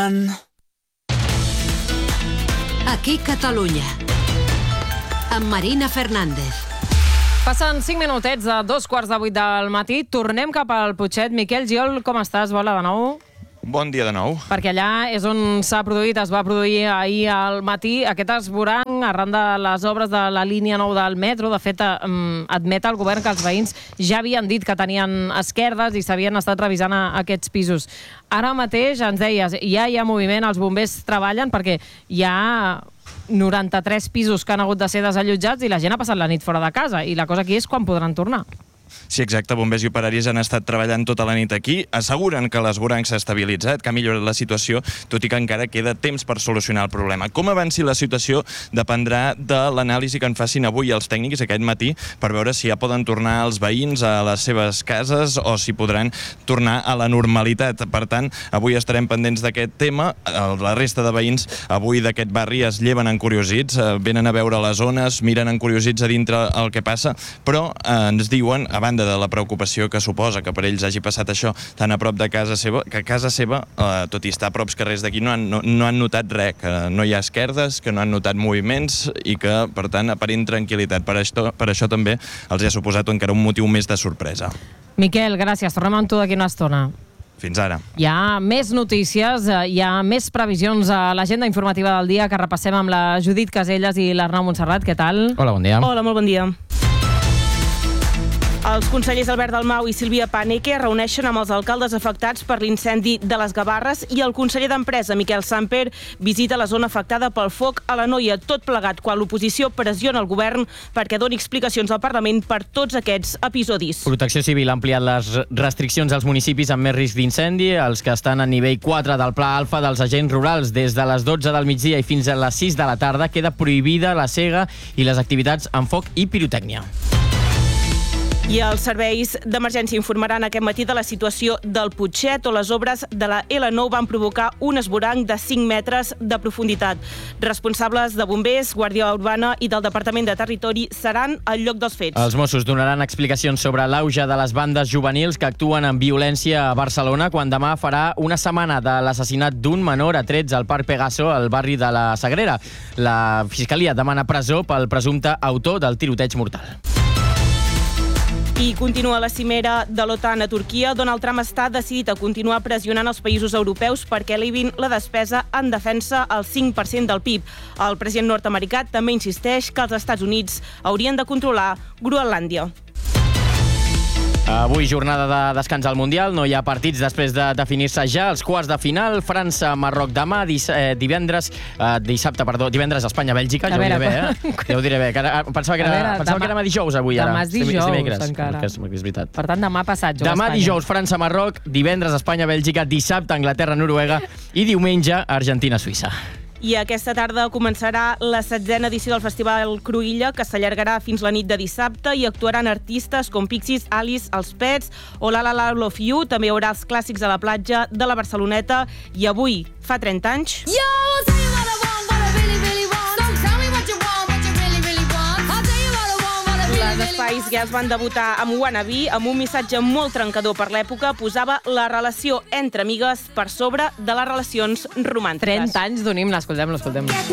run. Aquí Catalunya, amb Marina Fernández. Passen 5 minutets de 2:15 del matí. Tornem cap al Putxet. Miquel Giol, com estàs? Vola de nou. Bon dia de nou. Perquè allà és on es va produir ahir al matí aquest esborrany arran de les obres de la línia 9 del metro. De fet, admet el govern que els veïns ja havien dit que tenien esquerdes i s'havien estat revisant aquests pisos. Ara mateix, ens deies, ja hi ha moviment, els bombers treballen perquè hi ha 93 pisos que han hagut de ser desallotjats i la gent ha passat la nit fora de casa. I la cosa aquí és quan podran tornar. Sí, exacte. Bombers i operaris han estat treballant tota la nit aquí. Asseguren que l'esborrany s'ha estabilitzat, que ha millorat la situació, tot i que encara queda temps per solucionar el problema. Com avanci la situació dependrà de l'anàlisi que en facin avui els tècnics aquest matí per veure si ja poden tornar els veïns a les seves cases o si podran tornar a la normalitat. Per tant, avui estarem pendents d'aquest tema. La resta de veïns avui d'aquest barri es lleven encuriosits, venen a veure les zones, miren encuriosits a dintre el que passa, però ens diuen, a banda de la preocupació que suposa que per ells hagi passat això tan a prop de casa seva, que a casa seva, tot i estar a props carrers d'aquí, no han notat res, que no hi ha esquerdes, que no han notat moviments i que, per tant, aparent tranquil·litat. Per això també els ha suposat encara un motiu més de sorpresa. Miquel, gràcies. Tornem amb tu d'aquí una estona. Fins ara. Hi ha més notícies, hi ha més previsions a l'agenda informativa del dia que repassem amb la Judit Caselles i l'Arnau Montserrat. Què tal? Hola, bon dia. Hola, molt bon dia. Els consellers Albert Dalmau i Sílvia Paneque es reuneixen amb els alcaldes afectats per l'incendi de les Gavarres i el conseller d'Empresa, Miquel Samper, visita la zona afectada pel foc a l'Anoia, tot plegat quan l'oposició pressiona el govern perquè doni explicacions al Parlament per tots aquests episodis. Protecció Civil ha ampliat les restriccions als municipis amb més risc d'incendi, els que estan a nivell 4 del Pla Alfa dels agents rurals. Des de les 12 del migdia i fins a les 6 de la tarda queda prohibida la cega i les activitats amb foc i pirotècnia. I els serveis d'emergència informaran aquest matí de la situació del Putxet, on les obres de la L9 van provocar un esborrany de 5 metres de profunditat. Responsables de bombers, Guàrdia Urbana i del Departament de Territori seran al lloc dels fets. Els Mossos donaran explicacions sobre l'auge de les bandes juvenils que actuen amb violència a Barcelona quan demà farà una setmana de l'assassinat d'un menor a trets al Parc Pegaso, al barri de la Sagrera. La Fiscalia demana presó pel presumpte autor del tiroteig mortal. I continua la cimera de l'OTAN a Turquia. Donald Trump està decidit a continuar pressionant els països europeus perquè elevin la despesa en defensa al 5% del PIB. El president nord-americà també insisteix que els Estats Units haurien de controlar Groenlàndia. Avui jornada de descans al Mundial, no hi ha partits després de definir-se ja els quarts de final. França-Marroc demà, divendres Espanya-Bèlgica, ja ho diré bé, Ja ho diré bé, pensava que era demà dijous avui. Demà és dijous, encara. És veritat. Per tant, demà passat juga Demà Espanya. dijous França-Marroc, divendres Espanya-Bèlgica, dissabte Anglaterra-Noruega i diumenge Argentina-Suïssa. I aquesta tarda començarà la 7ª edició del Festival Cruïlla, que s'allargarà fins la nit de dissabte i actuaran artistes com Pixies, Alice, Els Pets o La La La Love You. També hi haurà els clàssics a la platja de la Barceloneta. I avui, fa 30 anys... Les Espais Girls van debutar amb Wannabe, amb un missatge molt trencador per l'època. Posava la relació entre amigues per sobre de les relacions romàntiques. 30 anys d'un himne, escoltem-lo.